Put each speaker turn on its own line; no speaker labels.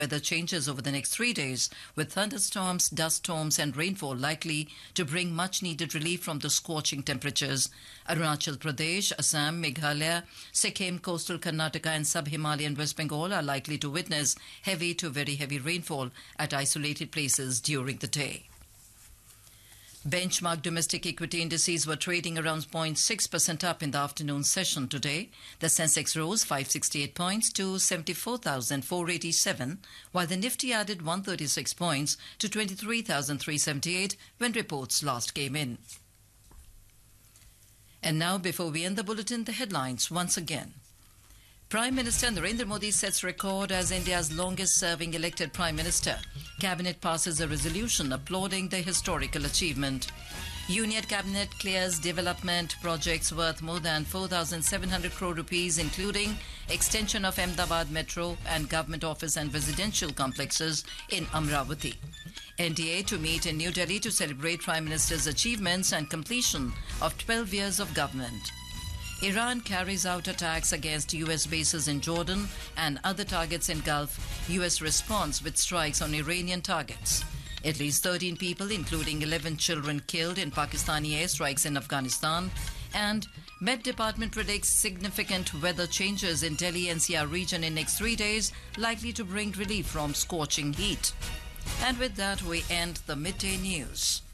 weather changes over the next 3 days, with thunderstorms, dust storms, and rainfall likely to bring much needed relief from the scorching temperatures. Arunachal Pradesh, Assam, Meghalaya, Sikkim, coastal Karnataka, and sub Himalayan West Bengal are likely to witness heavy to very heavy rainfall at isolated places during the day. Benchmark domestic equity indices were trading around 0.6% up in the afternoon session today. The Sensex rose 568 points to 74,487, while the Nifty added 136 points to 23,378 when reports last came in. And now, before we end the bulletin, the headlines once again. Prime Minister Narendra Modi sets record as India's longest-serving elected Prime Minister. Cabinet passes a resolution applauding the historical achievement. Union Cabinet clears development projects worth more than 4,700 crore rupees, including extension of Ahmedabad Metro and government office and residential complexes in Amravati. NDA to meet in New Delhi to celebrate Prime Minister's achievements and completion of 12 years of government. Iran carries out attacks against US bases in Jordan and other targets in Gulf. US responds with strikes on Iranian targets. At least 13 people, including 11 children, killed in Pakistani airstrikes in Afghanistan. And Met Department predicts significant weather changes in Delhi NCR region in next 3 days, likely to bring relief from scorching heat. And with that, we end the midday news.